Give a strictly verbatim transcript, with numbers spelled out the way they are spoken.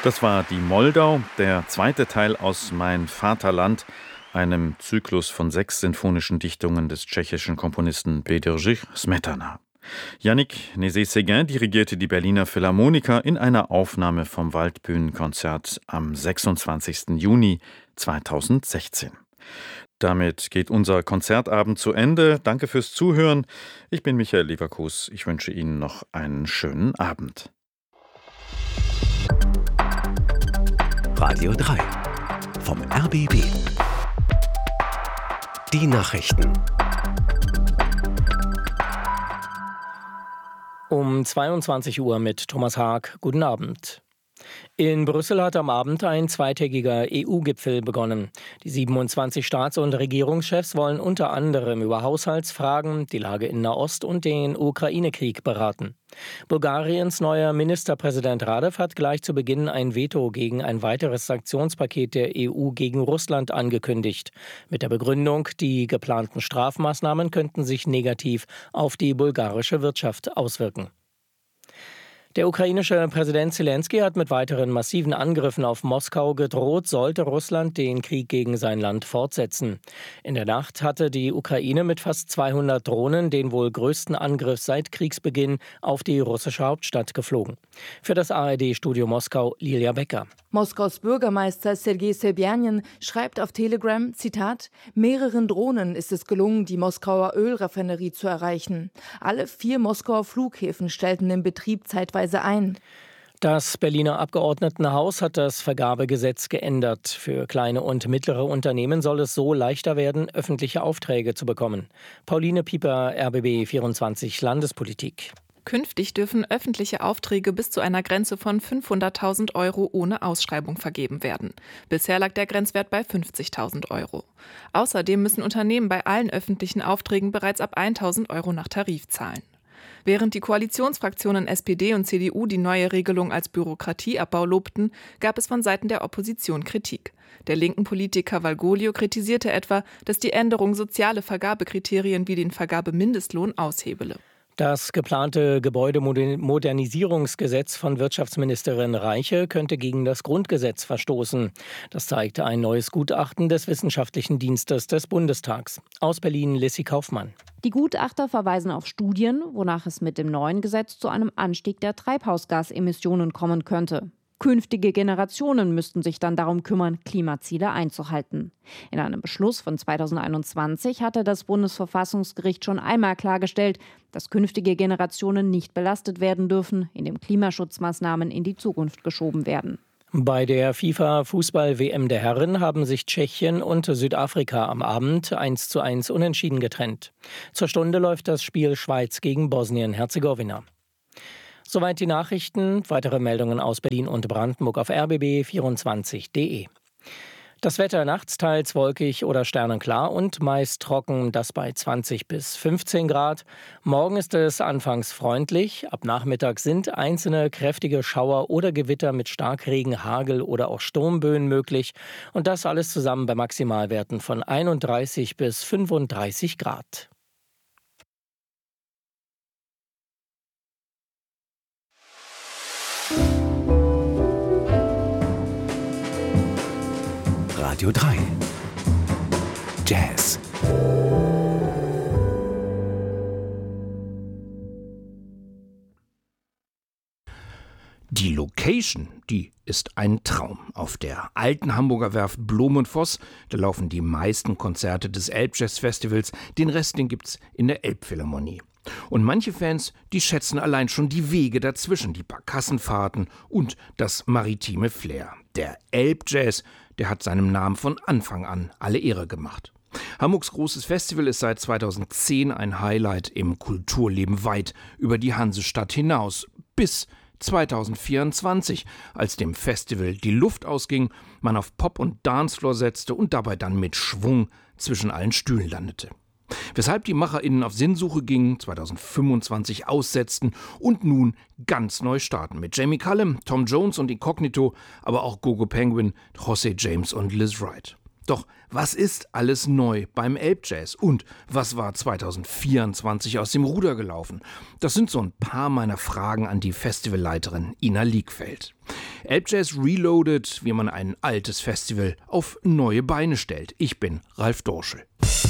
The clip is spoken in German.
Das war die Moldau, der zweite Teil aus Mein Vaterland, einem Zyklus von sechs sinfonischen Dichtungen des tschechischen Komponisten Bedřich Smetana. Yannick Nézet-Séguin dirigierte die Berliner Philharmoniker in einer Aufnahme vom Waldbühnenkonzert am sechsundzwanzigsten Juni zweitausendsechzehn. Damit geht unser Konzertabend zu Ende. Danke fürs Zuhören. Ich bin Michael Leverkus. Ich wünsche Ihnen noch einen schönen Abend. Radio drei vom R B B. Die Nachrichten. Um zweiundzwanzig Uhr mit Thomas Haag. Guten Abend. In Brüssel hat am Abend ein zweitägiger E U-Gipfel begonnen. Die siebenundzwanzig Staats- und Regierungschefs wollen unter anderem über Haushaltsfragen, die Lage in Nahost und den Ukraine-Krieg beraten. Bulgariens neuer Ministerpräsident Radev hat gleich zu Beginn ein Veto gegen ein weiteres Sanktionspaket der E U gegen Russland angekündigt. Mit der Begründung, die geplanten Strafmaßnahmen könnten sich negativ auf die bulgarische Wirtschaft auswirken. Der ukrainische Präsident Zelensky hat mit weiteren massiven Angriffen auf Moskau gedroht, sollte Russland den Krieg gegen sein Land fortsetzen. In der Nacht hatte die Ukraine mit fast zweihundert Drohnen den wohl größten Angriff seit Kriegsbeginn auf die russische Hauptstadt geflogen. Für das A R D-Studio Moskau Lilia Becker. Moskaus Bürgermeister Sergei Sobjanin schreibt auf Telegram, Zitat, mehreren Drohnen ist es gelungen, die Moskauer Ölraffinerie zu erreichen. Alle vier Moskauer Flughäfen stellten den Betrieb zeitweise ein. Das Berliner Abgeordnetenhaus hat das Vergabegesetz geändert. Für kleine und mittlere Unternehmen soll es so leichter werden, öffentliche Aufträge zu bekommen. Pauline Pieper, R B B vierundzwanzig Landespolitik. Künftig dürfen öffentliche Aufträge bis zu einer Grenze von fünfhunderttausend Euro ohne Ausschreibung vergeben werden. Bisher lag der Grenzwert bei fünfzigtausend Euro. Außerdem müssen Unternehmen bei allen öffentlichen Aufträgen bereits ab tausend Euro nach Tarif zahlen. Während die Koalitionsfraktionen S P D und C D U die neue Regelung als Bürokratieabbau lobten, gab es von Seiten der Opposition Kritik. Der linken Politiker Valgoglio kritisierte etwa, dass die Änderung soziale Vergabekriterien wie den Vergabemindestlohn aushebele. Das geplante Gebäudemodernisierungsgesetz von Wirtschaftsministerin Reiche könnte gegen das Grundgesetz verstoßen. Das zeigte ein neues Gutachten des Wissenschaftlichen Dienstes des Bundestags. Aus Berlin Lissy Kaufmann. Die Gutachter verweisen auf Studien, wonach es mit dem neuen Gesetz zu einem Anstieg der Treibhausgasemissionen kommen könnte. Künftige Generationen müssten sich dann darum kümmern, Klimaziele einzuhalten. In einem Beschluss von zweitausendeinundzwanzig hatte das Bundesverfassungsgericht schon einmal klargestellt, dass künftige Generationen nicht belastet werden dürfen, indem Klimaschutzmaßnahmen in die Zukunft geschoben werden. Bei der FIFA-Fußball-W M der Herren haben sich Tschechien und Südafrika am Abend eins zu eins unentschieden getrennt. Zur Stunde läuft das Spiel Schweiz gegen Bosnien-Herzegowina. Soweit die Nachrichten. Weitere Meldungen aus Berlin und Brandenburg auf R B B vierundzwanzig punkt de. Das Wetter nachts teils wolkig oder sternenklar und meist trocken, das bei zwanzig bis fünfzehn Grad. Morgen ist es anfangs freundlich. Ab Nachmittag sind einzelne kräftige Schauer oder Gewitter mit Starkregen, Hagel oder auch Sturmböen möglich. Und das alles zusammen bei Maximalwerten von einunddreißig bis fünfunddreißig Grad. Radio drei. Jazz. Die Location, die ist ein Traum. Auf der alten Hamburger Werft Blom und Voss, da laufen die meisten Konzerte des Elbjazz-Festivals. Den Rest, den gibt's in der Elbphilharmonie. Und manche Fans, die schätzen allein schon die Wege dazwischen, die Barkassenfahrten und das maritime Flair. Der Elbjazz, der hat seinem Namen von Anfang an alle Ehre gemacht. Hamburgs großes Festival ist seit zweitausendzehn ein Highlight im Kulturleben weit über die Hansestadt hinaus. Bis zweitausendvierundzwanzig, als dem Festival die Luft ausging, man auf Pop- und Dancefloor setzte und dabei dann mit Schwung zwischen allen Stühlen landete. Weshalb die MacherInnen auf Sinnsuche gingen, zweitausendfünfundzwanzig aussetzten und nun ganz neu starten. Mit Jamie Cullum, Tom Jones und Incognito, aber auch Gogo Penguin, José James und Liz Wright. Doch was ist alles neu beim Elbjazz und was war zweitausendvierundzwanzig aus dem Ruder gelaufen? Das sind so ein paar meiner Fragen an die Festivalleiterin Ina Liegfeld. Elbjazz Reloaded, wie man ein altes Festival auf neue Beine stellt. Ich bin Ralf Dorschel.